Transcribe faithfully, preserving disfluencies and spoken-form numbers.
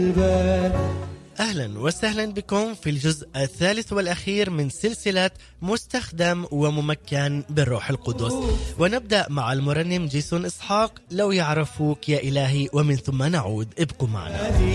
أهلا وسهلا بكم في الجزء الثالث والأخير من سلسلة مستخدم وممكن بالروح القدس، ونبدأ مع المرنم جيسون إسحاق لو يعرفوك يا إلهي، ومن ثم نعود. ابقوا معنا.